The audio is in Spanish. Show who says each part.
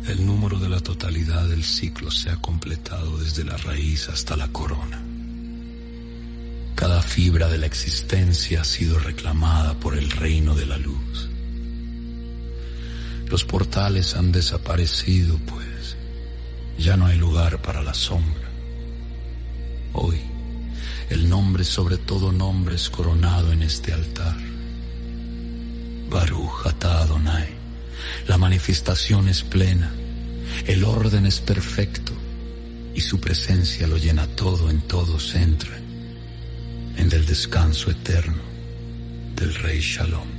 Speaker 1: El número de la totalidad del ciclo se ha completado desde la raíz hasta la corona. Cada fibra de la existencia ha sido reclamada por el reino de la luz. Los portales han desaparecido, pues ya no hay lugar para la sombra. Hoy, el nombre sobre todo nombre es coronado en este altar. Baruch atah Adonai, la manifestación es plena, el orden es perfecto, y su presencia lo llena todo, en todos entra, en el descanso eterno del Rey Shalom.